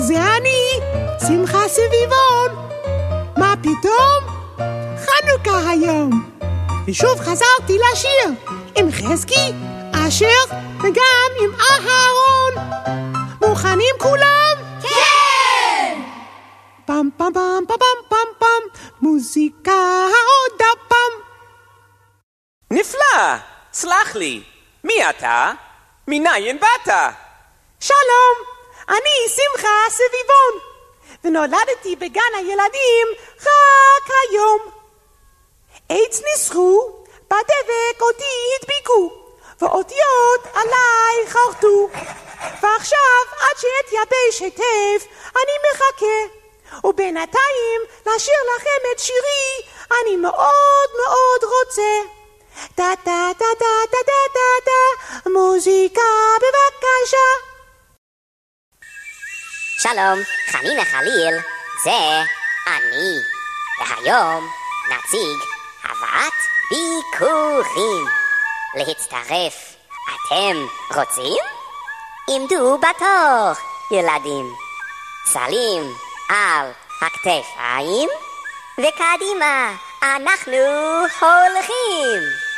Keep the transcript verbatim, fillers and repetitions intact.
זה אני, שמחה סביבון. מה פתאום? חנוכה היום. ושוב חזרתי לשיר עם חזקי, אשר וגם עם אהרון. מוכנים כולם? כן! פם פם פם פם פם פם פם, מוזיקה עוד הפעם. נפלא! סלח לי, מי אתה? מניין באת? שלום, אני שמחה סביבון, ונולדתי בגן הילדים רק היום. עץ ניסחו, בדבק אותי הדביקו, ואותיות עליי חרטו. ועכשיו עד שאתייבש היטב אני מחכה, ובינתיים לשיר לכם את שירי אני מאוד מאוד רוצה. דה דה דה דה דה דה דה דה, מוזיקה בבקשה. שלום, חנינה חליל, זה אני. והיום נציג הבאת ביקורים. להצטרף, אתם רוצים? עמדו בתור, ילדים. סלים על הכתפיים, וקדימה אנחנו הולכים.